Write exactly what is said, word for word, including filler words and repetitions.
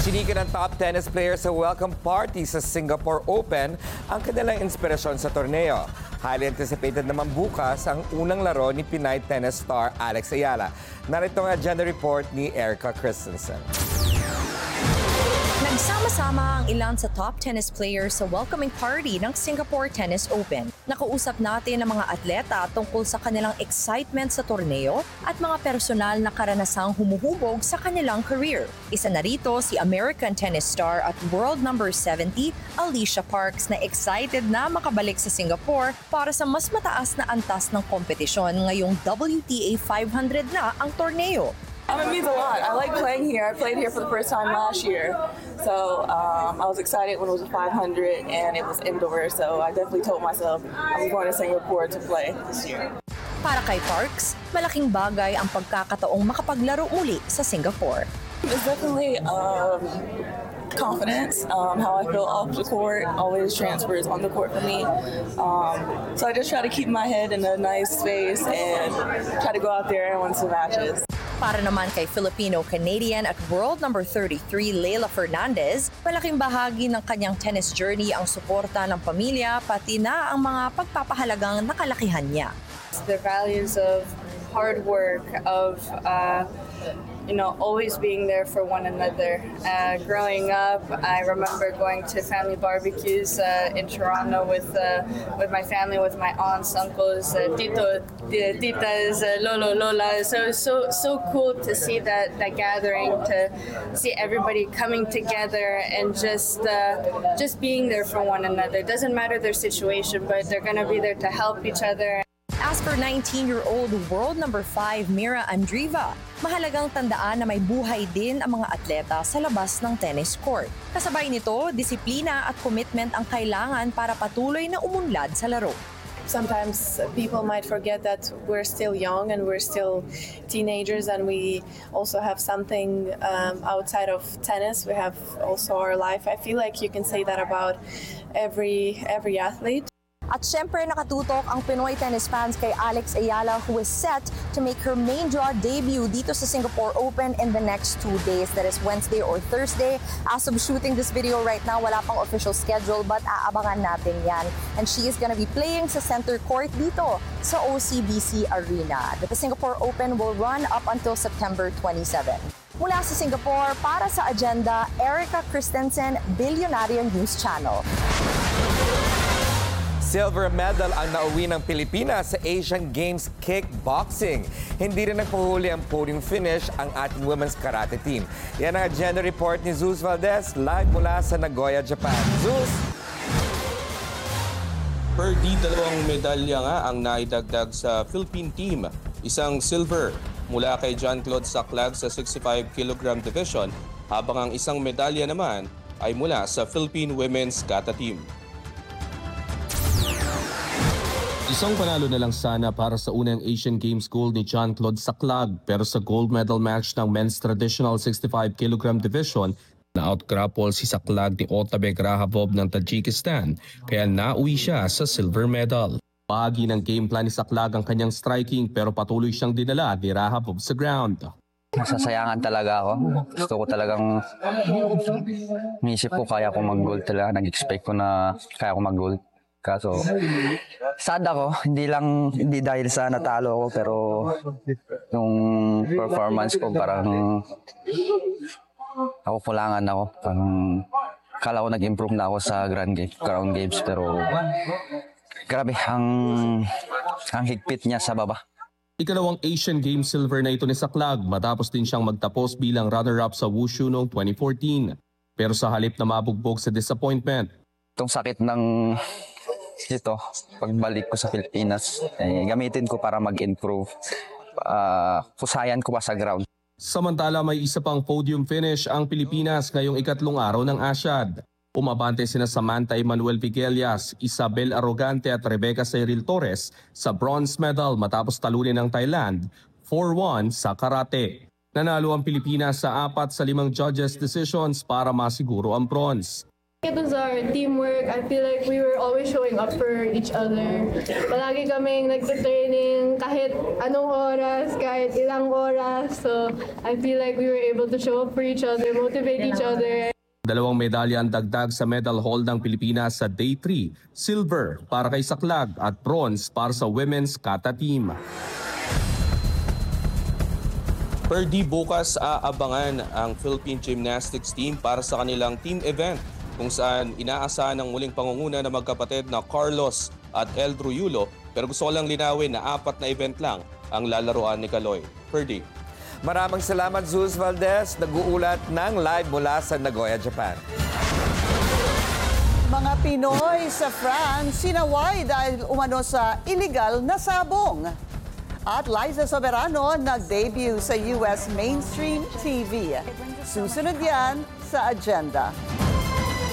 Sinika ng top tennis player sa welcome party sa Singapore Open ang kanilang inspirasyon sa torneo. Highly anticipated naman bukas ang unang laro ni Pinay tennis star Alex Ayala. Narito ang agenda report ni Erica Christensen. Nagsama-sama ang ilan sa top tennis players sa welcoming party ng Singapore Tennis Open. Nakausap natin ang mga atleta tungkol sa kanilang excitement sa torneo at mga personal na karanasang humuhubog sa kanilang career. Isa na rito si American tennis star at world number seventy, Alicia Parks, na excited na makabalik sa Singapore para sa mas mataas na antas ng kompetisyon ngayong W T A five hundred na ang torneo. Um, it means a lot. I like playing here. I played here for the first time last year. So um, I was excited when it was a five hundred and it was indoor. So I definitely told myself I'm going to Singapore to play this year. Para kay Parks, malaking bagay ang pagkakataong makapaglaro muli sa Singapore. It's definitely um, confidence. Um, how I feel off the court always transfers on the court for me. Um, so I just try to keep my head in a nice space and try to go out there and win some matches. Para naman kay Filipino-Canadian at world number thirty-three, Leylah Fernandez, malaking bahagi ng kanyang tennis journey ang suporta ng pamilya pati na ang mga pagpapahalagang nakalakihan niya. The values of hard work, of uh, you know, always being there for one another. Uh, growing up, I remember going to family barbecues uh, in Toronto with uh, with my family, with my aunts, uncles, uh, tito, titas, uh, lolo, lola. So so so cool to see that that gathering, to see everybody coming together and just uh, just being there for one another. It doesn't matter their situation, but they're gonna be there to help each other. As for nineteen-year-old world number five, Mira Andreeva, mahalagang tandaan na may buhay din ang mga atleta sa labas ng tennis court. Kasabay nito, disiplina at commitment ang kailangan para patuloy na umunlad sa laro. Sometimes people might forget that we're still young and we're still teenagers and we also have something um, outside of tennis. We have also our life. I feel like you can say that about every every athlete. At syempre nakatutok ang Pinoy tennis fans kay Alex Ayala, who is set to make her main draw debut dito sa Singapore Open in the next two days. That is Wednesday or Thursday. As of shooting this video right now, wala pang official schedule but aabangan natin yan. And she is gonna be playing sa center court dito sa O C B C Arena. The Singapore Open will run up until September twenty-seventh. Mula sa Singapore, para sa Agenda, Erica Christensen, Billionaire News Channel. Silver medal ang nauwi ng Pilipinas sa Asian Games Kickboxing. Hindi rin nagpahuli ang podium finish ang ating women's karate team. Yan ang agenda report ni Zeus Valdez, live mula sa Nagoya, Japan. Zeus! Per di dalawang medalya nga ang naidagdag sa Philippine team. Isang silver mula kay John Claude Saclag sa sixty-five kilogram division, habang ang isang medalya naman ay mula sa Philippine Women's Kata team. Isang panalo na lang sana para sa unang Asian Games gold ni John Claude Saclag, pero sa gold medal match ng men's traditional sixty-five kilogram division, na-outgrapple si Saclag ni Otabek Rahabov ng Tajikistan, kaya nauwi siya sa silver medal. Bahagi ng game plan ni Saclag ang kanyang striking, pero patuloy siyang dinala ni Rahabov sa ground. Nasasayangan talaga ako. Gusto ko talagang nisip ko kaya ko mag-gold talaga. Nag-expect ko na kaya ko mag-gold. Kaso, sad ako, hindi lang, hindi dahil sa natalo ako, pero yung performance ko parang ako kulangan ako. Parang kala ko nag-improve na ako sa Grand Game, Crown Games, pero grabe, ang, ang higpit niya sa baba. Ikalawang Asian Games silver na ito ni Saclag matapos din siyang magtapos bilang runner-up sa Wushu noong twenty fourteen. Pero sa halip na mabugbog sa disappointment, itong sakit ng ito, pagbalik ko sa Pilipinas, eh, gamitin ko para mag-improve. Uh, kusayan ko pa sa ground. Samantala, may isa pang podium finish ang Pilipinas ngayong ikatlong araw ng Asiad. Umabante sina Samantha Emmanuel Viguelias, Isabel Arrogante at Rebecca Cyril Torres sa bronze medal matapos talunin ng Thailand four one sa karate. Nanalo ang Pilipinas sa apat sa limang judges' decisions para masiguro ang bronze. It was our teamwork. I feel like we were always showing up for each other. Palagi kaming nagte-training kahit anong oras, kahit ilang oras. So I feel like we were able to show up for each other, motivate each other. Dalawang medalya ang dagdag sa medal haul ng Pilipinas sa Day three. Silver para kay Saklag at bronze para sa Women's Kata Team. Per di bukas aabangan ang Philippine Gymnastics Team para sa kanilang team event kung saan inaasahan ang muling pangunguna ng magkapatid na Carlos at Eldro Yulo, pero gusto ko lang linawin na apat na event lang ang lalaruan ni Kaloy. Ferdy. Maraming salamat, Zeus Valdez, nag-uulat ng live mula sa Nagoya, Japan. Mga Pinoy sa France sinaway dahil umano sa illegal na sabong. At Liza Soberano nag-debut sa U S mainstream T V. Susunod yan sa agenda.